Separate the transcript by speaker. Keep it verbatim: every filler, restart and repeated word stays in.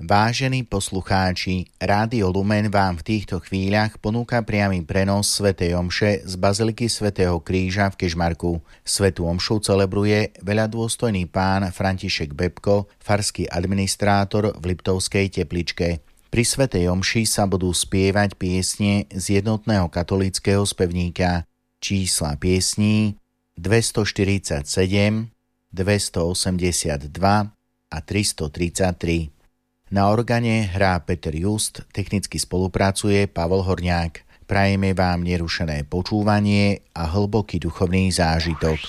Speaker 1: Vážení poslucháči, Rádio Lumen vám v týchto chvíľach ponúka priamy prenos svätej omše z Baziliky svätého Kríža v Kežmarku. Svätú omšu celebruje veľadôstojný pán František Bebko, farský administrátor v Liptovskej Tepličke. Pri svätej omši sa budú spievať piesne z jednotného katolíckeho spevníka. Čísla piesní dvestoštyridsaťsedem, dvestoosemdesiatdva a tristotridsaťtri. Na organe hrá Peter Just, technicky spolupracuje Pavol Horňák. Prajeme vám nerušené počúvanie a hlboký duchovný zážitok.